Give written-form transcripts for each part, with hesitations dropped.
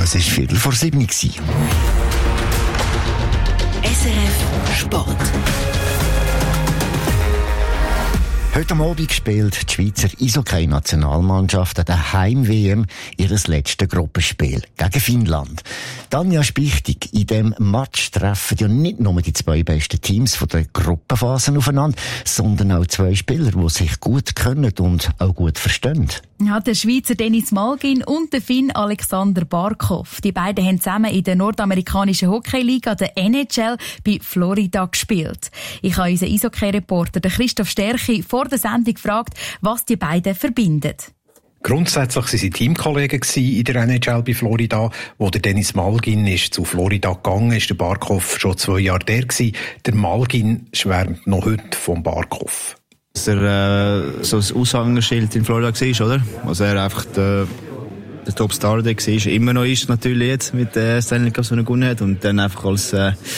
Es war 6:15. SRF Sport. Heute Abend spielt die Schweizer Eishockey-Nationalmannschaft an der Heim-WM ihres letzten Gruppenspiel gegen Finnland. Tanja Spichtig, in diesem Match treffen ja nicht nur die zwei besten Teams von der Gruppenphasen aufeinander, sondern auch zwei Spieler, die sich gut kennen und auch gut verstehen. Ja, der Schweizer Dennis Malgin und der Finn Alexander Barkov. Die beiden haben zusammen in der nordamerikanischen Hockeyliga, der NHL, bei Florida gespielt. Ich habe unseren Eishockey-Reporter Christoph Stärchi vor der Sendung gefragt, was die beiden verbindet. Grundsätzlich waren sie Teamkollegen in der NHL bei Florida. Wo der Dennis Malgin ist zu Florida gegangen, ist der Barkov schon 2 Jahre der gewesen. Der Malgin schwärmt noch heute vom Barkov. Dass er so ein Aushängeschild in Florida war, oder? Also er einfach der Topstar der war, immer noch ist natürlich jetzt mit der Stanley Cup, so eine gewonnen hat, und dann einfach als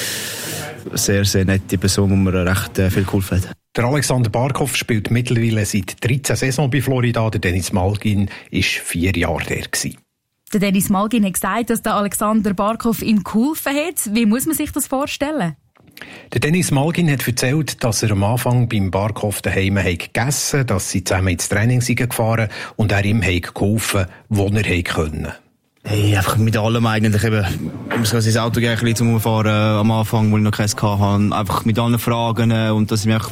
sehr, sehr nette Person, wo mir recht viel geholfen hat. Der Alexander Barkov spielt mittlerweile seit 13 Saisons bei Florida. Der Dennis Malgin war 4 Jahre der gewesen. Der Dennis Malgin hat gesagt, dass der Alexander Barkov ihm geholfen hat. Wie muss man sich das vorstellen? Der Dennis Malgin hat erzählt, dass er am Anfang beim Barkov daheim gegessen hat, dass sie zusammen ins Training gefahren und er ihm geholfen, wo er konnte. Hey, einfach mit allem eigentlich eben. Ich muss ins Auto gehen, zum Fahren am Anfang, wo ich noch keins hatte. Einfach mit allen Fragen und dass ich mich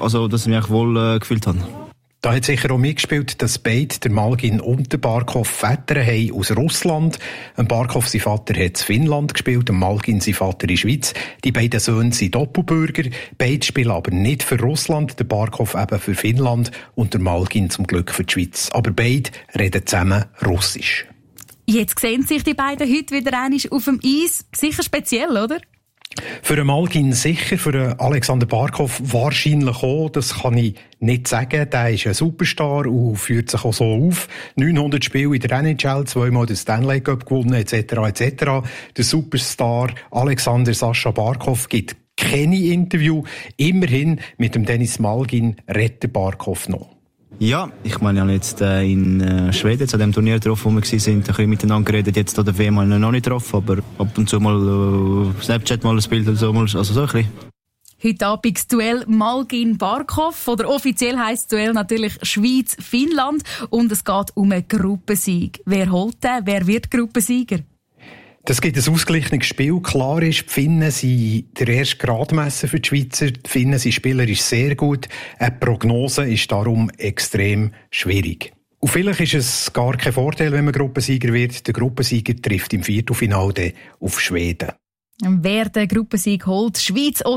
wohl gefühlt habe. Da hat sicher auch mitgespielt, dass beide, der Malgin und der Barkov, Väter haben aus Russland. Ein Barkov, sein Vater, hat in Finnland gespielt, ein Malgin, sein Vater, in der Schweiz. Die beiden Söhne sind Doppelbürger. Beide spielen aber nicht für Russland, der Barkov eben für Finnland und der Malgin zum Glück für die Schweiz. Aber beide reden zusammen Russisch. Jetzt sehen sich die beiden heute wieder einmal auf dem Eis. Sicher speziell, oder? Für den Malgin sicher, für den Alexander Barkov wahrscheinlich auch. Das kann ich nicht sagen. Der ist ein Superstar und führt sich auch so auf. 900 Spiele in der NHL, 2-mal den Stanley Cup gewonnen, etc. etc. Der Superstar Alexander Sascha Barkov gibt keine Interview. Immerhin mit dem Dennis Malgin redet Barkov noch. Ja, ich meine, ich habe jetzt in Schweden zu dem Turnier getroffen, wo wir waren, ein bisschen miteinander geredet. Jetzt an der WM habe ich noch nicht getroffen, aber ab und zu mal Snapchat mal ein Bild oder so, also so ein bisschen. Heute Abend das Duell Malgin-Barkov. Oder offiziell heisst das Duell natürlich Schweiz-Finnland. Und es geht um einen Gruppensieg. Wer holt den? Wer wird Gruppensieger? Das gibt ein ausgeglichenes Spiel. Klar ist, die Finnen sind der erste Gradmesser für die Schweizer. Die Finnen sind spielerisch sehr gut. Eine Prognose ist darum extrem schwierig. Und vielleicht ist es gar kein Vorteil, wenn man Gruppensieger wird. Der Gruppensieger trifft im Viertelfinale auf Schweden. Wer den Gruppensieg holt, Schweiz